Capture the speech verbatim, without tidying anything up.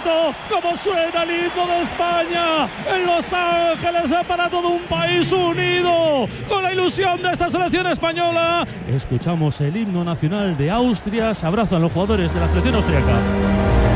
momento, como suena el himno de España en Los Ángeles para todo un país unido con la ilusión de esta selección española. Escuchamos el himno nacional de Austria, se abrazan los jugadores de la selección austriaca.